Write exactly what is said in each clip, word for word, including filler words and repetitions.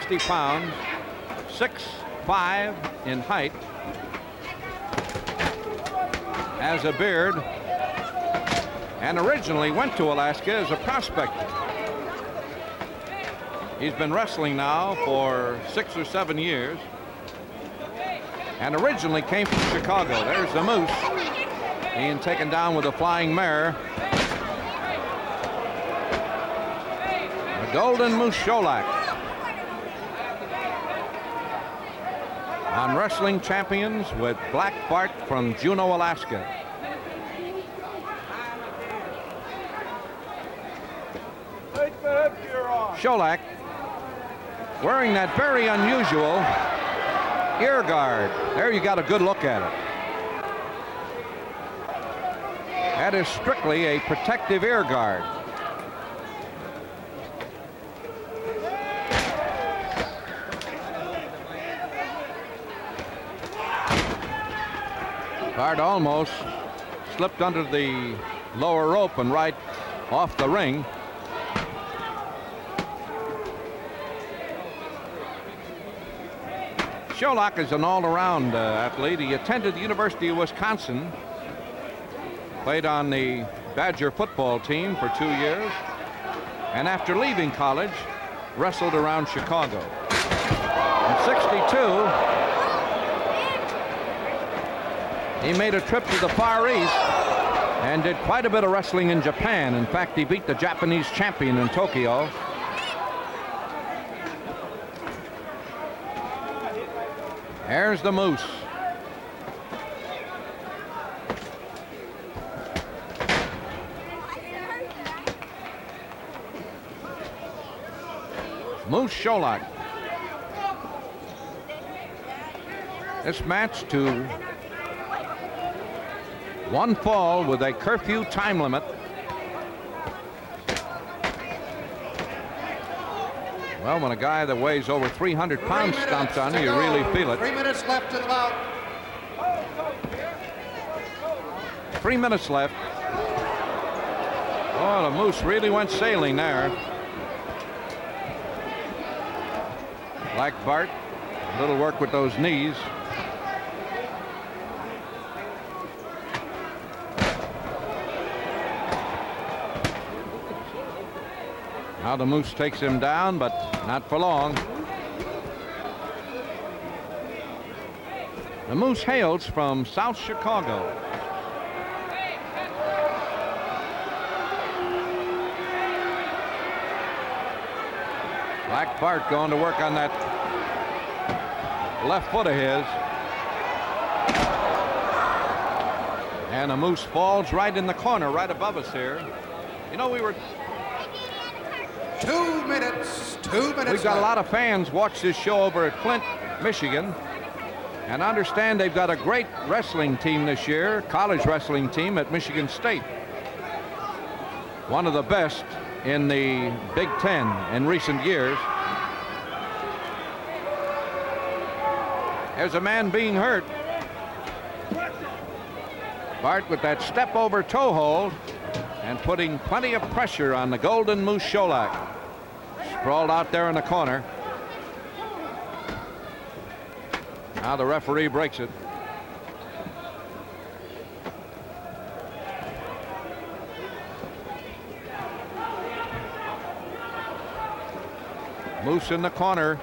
sixty pounds, six five in height, has a beard, and originally went to Alaska as a prospector. He's been wrestling now for six or seven years, and originally came from Chicago. There's the Moose being taken down with a flying mare. The Golden Moose Cholak on Wrestling Champions with Black Bart from Juneau, Alaska. Cholak wearing that very unusual ear guard. There you got a good look at it. That is strictly a protective ear guard. Bart almost slipped under the lower rope and right off the ring. Cholak is an all-around uh, athlete. He attended the University of Wisconsin, played on the Badger football team for two years, and after leaving college, wrestled around Chicago. In sixty-two, he made a trip to the Far East and did quite a bit of wrestling in Japan. In fact, he beat the Japanese champion in Tokyo. There's the Moose. Moose Cholak. This match to one fall with a curfew time limit. Well, when a guy that weighs over three hundred pounds stomps on you, you really feel it. Three minutes left in the bout. Three minutes left. Oh, the Moose really went sailing there. Black Bart, a little work with those knees. Now the Moose takes him down, but not for long. The Moose hails from South Chicago. Black Bart going to work on that left foot of his. And the Moose falls right in the corner, right above us here. You know, we were... Two minutes, two minutes We've got left. a lot of fans watch this show over at Flint, Michigan. And I understand they've got a great wrestling team this year, college wrestling team at Michigan State. One of the best in the Big Ten in recent years. There's a man being hurt. Bart with that step over toe hold and putting plenty of pressure on the Golden Moose Cholak. Sprawled out there in the corner. Now the referee breaks it. Moose in the corner.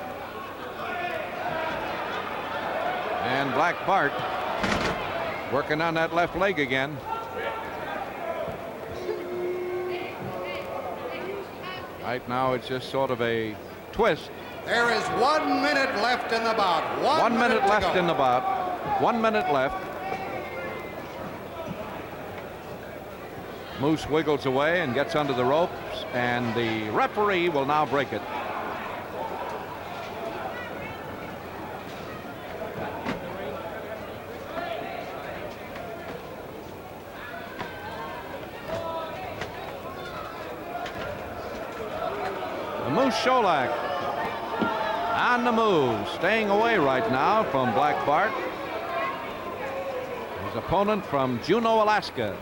And Black Bart working on that left leg again. Right now it's just sort of a twist. There is one minute left in the bout. One, One minute, minute left go. in the bout. One minute left. Moose wiggles away and gets under the ropes, and the referee will now break it. The Moose Cholak on the move, staying away right now from Black Bart. His opponent from Juneau, Alaska.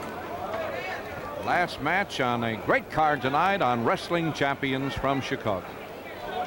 Last match on a great card tonight on Wrestling Champions from Chicago.